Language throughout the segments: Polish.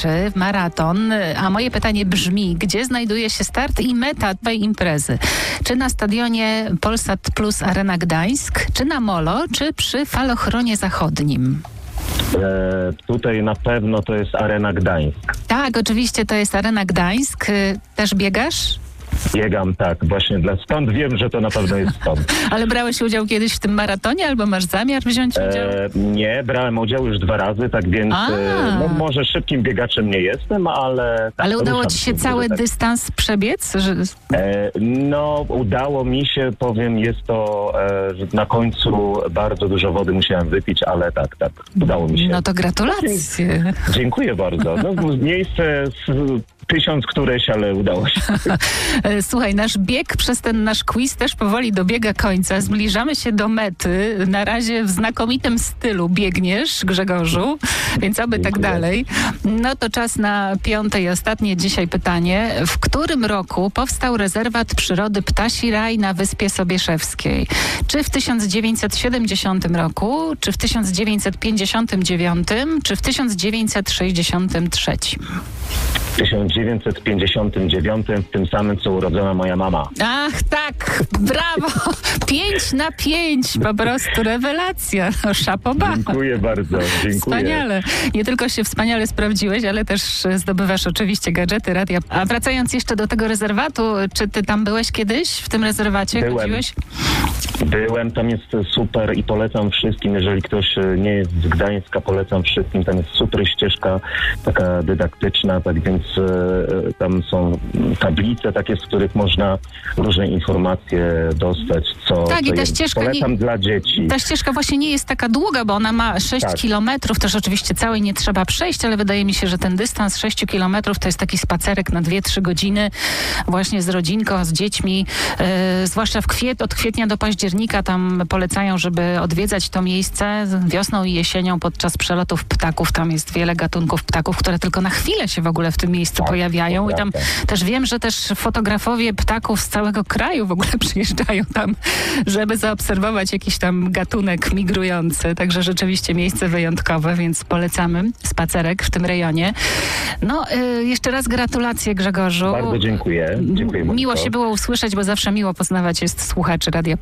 maraton. A moje pytanie brzmi, gdzie znajduje się start i meta tej imprezy? Czy na stadionie Polsat Plus Arena Gdańsk, czy na Molo, czy przy Falochronie Zachodnim? Tutaj na pewno to jest Arena Gdańsk. Tak, oczywiście to jest Arena Gdańsk. Też biegasz? Biegam, tak, właśnie stąd wiem, że to na pewno jest stąd. Ale brałeś udział kiedyś w tym maratonie, albo masz zamiar wziąć udział? Nie, brałem udział już 2 razy, tak więc może szybkim biegaczem nie jestem, ale... Tak, ale udało ci się cały dystans przebiec? Udało mi się, powiem, jest to, że na końcu bardzo dużo wody musiałem wypić, ale tak, udało mi się. No to gratulacje. Dziękuję bardzo. Miejsce 1000 któreś, ale udało się. Słuchaj, nasz bieg przez ten nasz quiz też powoli dobiega końca. Zbliżamy się do mety. Na razie w znakomitym stylu biegniesz, Grzegorzu, więc oby tak dalej. No to czas na 5. i ostatnie dzisiaj pytanie. W którym roku powstał rezerwat przyrody Ptasi Raj na Wyspie Sobieszewskiej? Czy w 1970 roku, czy w 1959, czy w 1963? W 1959, w tym samym, co urodzona moja mama. Ach, tak, brawo! 5 na 5, po prostu rewelacja. Szapoba. Dziękuję bardzo, dziękuję. Wspaniale. Nie tylko się wspaniale sprawdziłeś, ale też zdobywasz oczywiście gadżety, radia. A wracając jeszcze do tego rezerwatu, czy ty tam byłeś kiedyś w tym rezerwacie? Byłem, tam jest super i polecam wszystkim, jeżeli ktoś nie jest z Gdańska, polecam wszystkim, tam jest super ścieżka taka dydaktyczna, tak więc tam są tablice takie, z których można różne informacje dostać, tak, i ta ścieżka polecam dla dzieci. Ta ścieżka właśnie nie jest taka długa, bo ona ma 6 kilometrów, też oczywiście całej nie trzeba przejść, ale wydaje mi się, że ten dystans 6 kilometrów to jest taki spacerek na 2-3 godziny właśnie z rodzinką, z dziećmi, zwłaszcza od kwietnia do października tam polecają, żeby odwiedzać to miejsce wiosną i jesienią podczas przelotów ptaków. Tam jest wiele gatunków ptaków, które tylko na chwilę się w ogóle w tym miejscu pojawiają i tam też wiem, że też fotografowie ptaków z całego kraju w ogóle przyjeżdżają tam, żeby zaobserwować jakiś tam gatunek migrujący. Także rzeczywiście miejsce wyjątkowe, więc polecamy spacerek w tym rejonie. Jeszcze raz gratulacje, Grzegorzu. Bardzo dziękuję. Miło się było usłyszeć, bo zawsze miło poznawać jest słuchaczy Radia.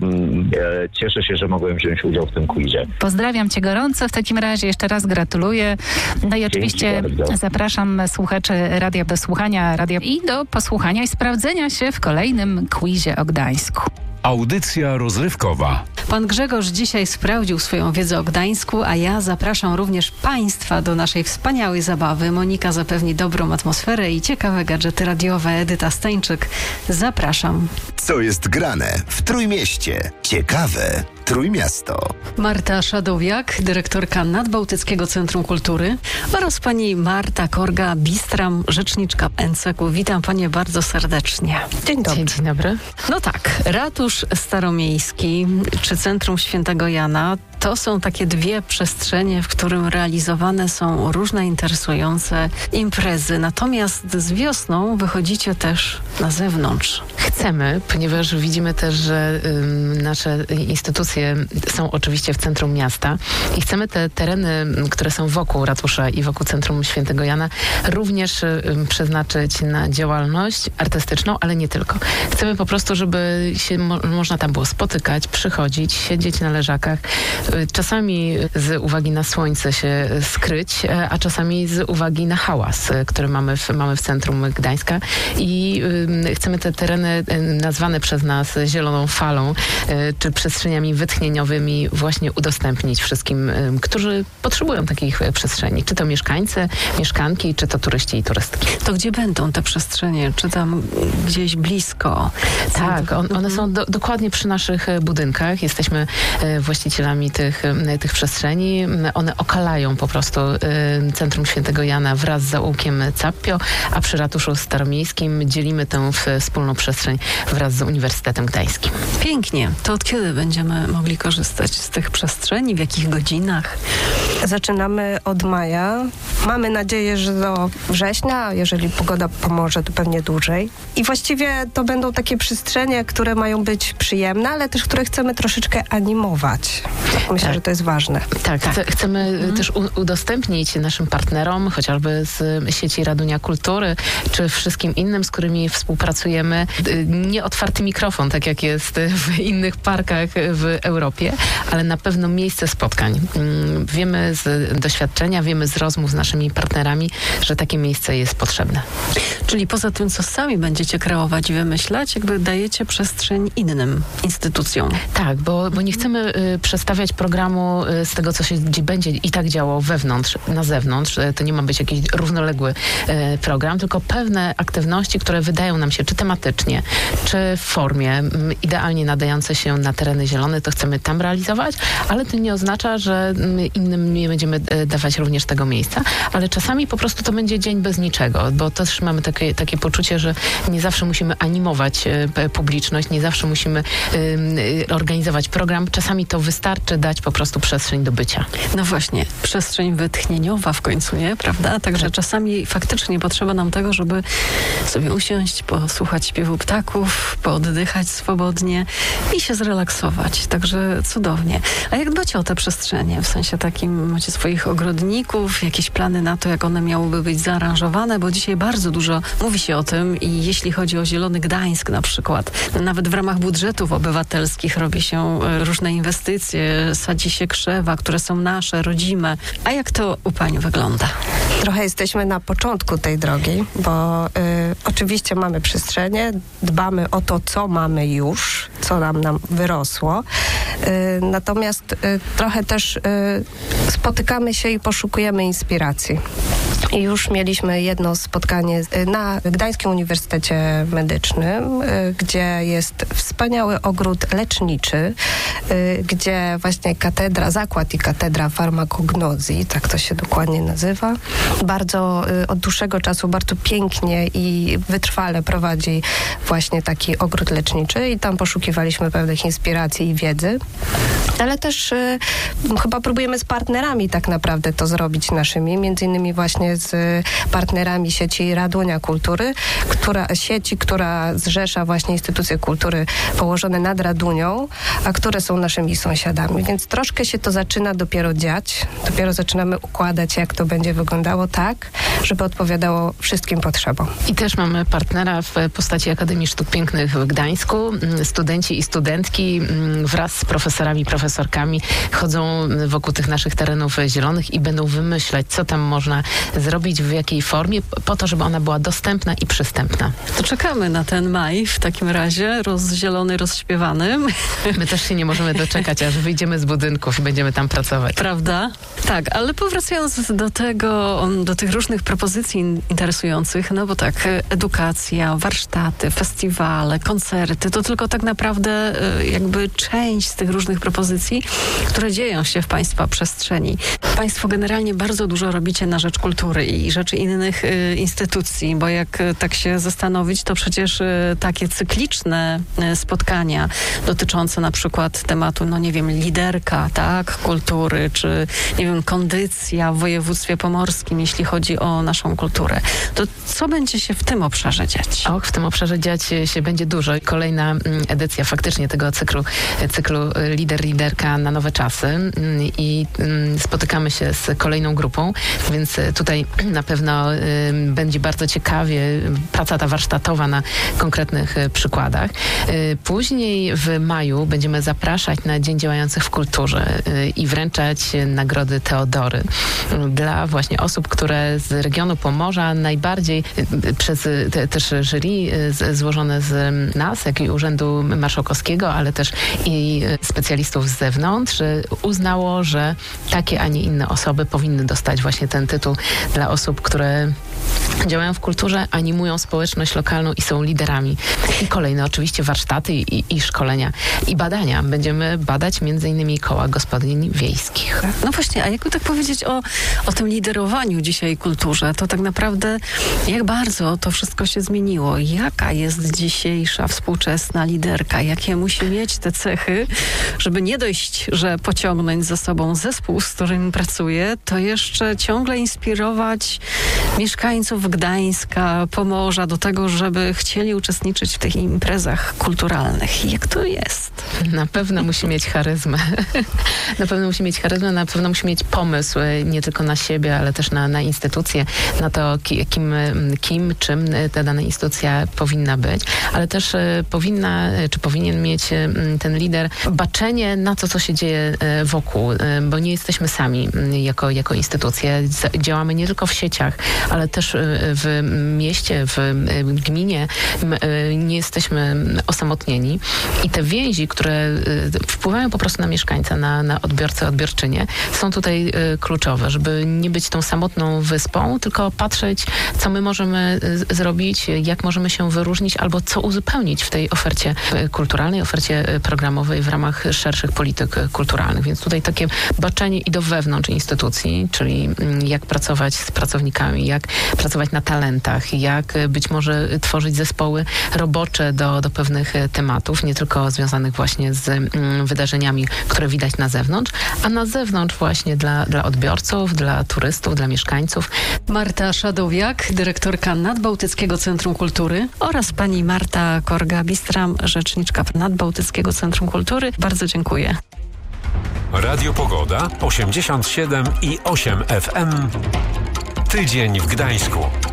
Cieszę się, że mogłem wziąć udział w tym quizie. Pozdrawiam cię gorąco w takim razie. Jeszcze raz gratuluję. No i oczywiście zapraszam słuchaczy radia do słuchania i do posłuchania i sprawdzenia się w kolejnym quizie o Gdańsku. Audycja rozrywkowa. Pan Grzegorz dzisiaj sprawdził swoją wiedzę o Gdańsku, a ja zapraszam również Państwa do naszej wspaniałej zabawy. Monika zapewni dobrą atmosferę i ciekawe gadżety radiowe. Edyta Stańczyk. Zapraszam. Co jest grane w Trójmieście? Ciekawe Trójmiasto. Marta Szadowiak, dyrektorka Nadbałtyckiego Centrum Kultury oraz pani Marta Korga-Bistram, rzeczniczka NCK-u. Witam panie bardzo serdecznie. Dzień dobry. No tak, Ratusz Staromiejski czy Centrum Świętego Jana to są takie 2 przestrzenie, w którym realizowane są różne interesujące imprezy. Natomiast z wiosną wychodzicie też na zewnątrz. Chcemy, ponieważ widzimy też, że nasze instytucje są oczywiście w centrum miasta i chcemy te tereny, które są wokół ratusza i wokół Centrum Świętego Jana również przeznaczyć na działalność artystyczną, ale nie tylko. Chcemy po prostu, żeby się można tam było spotykać, przychodzić, siedzieć na leżakach, czasami z uwagi na słońce się skryć, a czasami z uwagi na hałas, który mamy w centrum Gdańska i chcemy te tereny nazwane przez nas zieloną falą, czy przestrzeniami wytchnieniowymi właśnie udostępnić wszystkim, którzy potrzebują takich przestrzeni. Czy to mieszkańcy, mieszkanki, czy to turyści i turystki. To gdzie będą te przestrzenie? Czy tam gdzieś blisko? Tak, one są dokładnie przy naszych budynkach. Jesteśmy właścicielami tych przestrzeni. One okalają po prostu Centrum Świętego Jana wraz z zaułkiem Cappio, a przy Ratuszu Staromiejskim dzielimy tę wspólną przestrzeń przestrzeń wraz z Uniwersytetem Gdańskim. Pięknie. To od kiedy będziemy mogli korzystać z tych przestrzeni? W jakich godzinach? Zaczynamy od maja. Mamy nadzieję, że do września, a jeżeli pogoda pomoże, to pewnie dłużej. I właściwie to będą takie przestrzenie, które mają być przyjemne, ale też które chcemy troszeczkę animować. Myślę, że to jest ważne. Tak. Chcemy też udostępnić naszym partnerom, chociażby z sieci Radunia Kultury, czy wszystkim innym, z którymi współpracujemy, nieotwarty mikrofon, tak jak jest w innych parkach w Europie, ale na pewno miejsce spotkań. Wiemy z doświadczenia, wiemy z rozmów z naszymi partnerami, że takie miejsce jest potrzebne. Czyli poza tym, co sami będziecie kreować i wymyślać, jakby dajecie przestrzeń innym instytucjom. Tak, bo nie chcemy przestawiać programu z tego, co się będzie i tak działo wewnątrz, na zewnątrz. To nie ma być jakiś równoległy program, tylko pewne aktywności, które wydają nam się czy tematycznie, czy w formie idealnie nadające się na tereny zielone, to chcemy tam realizować, ale to nie oznacza, że innym nie będziemy dawać również tego miejsca, ale czasami po prostu to będzie dzień bez niczego, bo też mamy takie poczucie, że nie zawsze musimy animować publiczność, nie zawsze musimy organizować program. Czasami to wystarczy dać po prostu przestrzeń do bycia. No właśnie, przestrzeń wytchnieniowa w końcu, nie? Prawda? Także czasami faktycznie potrzeba nam tego, żeby sobie usiąść, posłuchać śpiewu ptaków, pooddychać swobodnie i się zrelaksować. Także cudownie. A jak dbacie o te przestrzenie? W sensie takim macie swoich ogrodników, jakieś plany na to, jak one miałyby być zaaranżowane, bo dzisiaj bardzo dużo mówi się o tym i jeśli chodzi o Zielony Gdańsk na przykład, nawet w ramach budżetów obywatelskich robi się różne inwestycje, sadzi się krzewa, które są nasze, rodzime. A jak to u pani wygląda? Trochę jesteśmy na początku tej drogi, bo oczywiście mamy przestrzenie, dbamy o to, co mamy już, co nam wyrosło. Natomiast trochę też spotykamy się i poszukujemy inspiracji. I już mieliśmy jedno spotkanie na Gdańskim Uniwersytecie Medycznym, gdzie jest wspaniały ogród leczniczy, gdzie właśnie zakład i katedra farmakognozji, tak to się dokładnie nazywa, bardzo od dłuższego czasu bardzo pięknie i wytrwale prowadzi właśnie taki ogród leczniczy i tam poszukiwaliśmy pewnych inspiracji i wiedzy, ale też chyba próbujemy z partnerami tak naprawdę to zrobić naszymi, między innymi właśnie z partnerami sieci Radunia Kultury, która zrzesza właśnie instytucje kultury położone nad Radunią, a które są naszymi sąsiadami. Więc troszkę się to zaczyna dopiero dziać. Dopiero zaczynamy układać, jak to będzie wyglądało tak, żeby odpowiadało wszystkim potrzebom. I też mamy partnera w postaci Akademii Sztuk Pięknych w Gdańsku. Studenci i studentki wraz z profesorami, profesorkami chodzą wokół tych naszych terenów zielonych i będą wymyślać, co tam można zrobić, w jakiej formie, po to, żeby ona była dostępna i przystępna. To czekamy na ten maj w takim razie, rozzielony, rozśpiewany. My też się nie możemy doczekać, aż wyjdziemy z budynków i będziemy tam pracować. Prawda? Tak, ale powracając do tych różnych propozycji interesujących, no bo tak, edukacja, warsztaty, festiwale, koncerty, to tylko tak naprawdę jakby część z tych różnych propozycji, które dzieją się w Państwa przestrzeni. Państwo generalnie bardzo dużo robicie na rzecz kultury i rzeczy innych instytucji, bo jak tak się zastanowić, to przecież takie cykliczne spotkania dotyczące na przykład tematu, no nie wiem, liderka, tak, kultury, czy nie wiem, kondycja w województwie pomorskim, jeśli chodzi o naszą kulturę. To co będzie się w tym obszarze dziać? W tym obszarze dziać się będzie dużo. Kolejna edycja faktycznie tego cyklu Liderka na nowe czasy i spotykamy się z kolejną grupą, więc tutaj na pewno będzie bardzo ciekawie praca ta warsztatowa na konkretnych przykładach. Później w maju będziemy zapraszać na Dzień Działających w Kulturze i wręczać nagrody Teodory dla właśnie osób, które z regionu Pomorza najbardziej przez też jury złożone z nas, jak i Urzędu Marszałkowskiego, ale też i specjalistów z zewnątrz uznało, że takie, a nie inne osoby powinny dostać właśnie ten tytuł dla osób, które działają w kulturze, animują społeczność lokalną i są liderami. I kolejne oczywiście warsztaty i szkolenia i badania. Będziemy badać m.in. koła gospodyń wiejskich. No właśnie, a jakby tak powiedzieć o tym liderowaniu dzisiaj kulturze, to tak naprawdę jak bardzo to wszystko się zmieniło? Jaka jest dzisiejsza współczesna liderka? Jakie musi mieć te cechy, żeby nie dość, że pociągnąć za sobą zespół, z którym pracuje, to jeszcze ciągle inspirować mieszkańców Gdańska, Pomorza do tego, żeby chcieli uczestniczyć w tych imprezach kulturalnych. Jak to jest? Na pewno musi mieć charyzmę. Na pewno musi mieć charyzmę, na pewno musi mieć pomysł nie tylko na siebie, ale też na instytucję, na to, czym ta dana instytucja powinna być, ale też powinien mieć ten lider baczenie na to, co się dzieje wokół, bo nie jesteśmy sami jako instytucje. Działamy nie tylko w sieciach, ale też w mieście, w gminie. Nie jesteśmy osamotnieni i te więzi, które wpływają po prostu na mieszkańca, na odbiorcę, odbiorczynię, są tutaj kluczowe, żeby nie być tą samotną wyspą, tylko patrzeć, co my możemy zrobić, jak możemy się wyróżnić, albo co uzupełnić w tej ofercie kulturalnej, ofercie programowej w ramach szerszych polityk kulturalnych. Więc tutaj takie baczenie i do wewnątrz instytucji, czyli jak pracować z pracownikami, jak pracować na talentach, jak być może tworzyć zespoły robocze do pewnych tematów, nie tylko związanych właśnie z wydarzeniami, które widać na zewnątrz, a na zewnątrz właśnie dla odbiorców, dla turystów, dla mieszkańców. Marta Szadowiak, dyrektorka Nadbałtyckiego Centrum Kultury oraz pani Marta Korga-Bistram, rzeczniczka Nadbałtyckiego Centrum Kultury. Bardzo dziękuję. Radio Pogoda 87,8 FM. Tydzień w Gdańsku.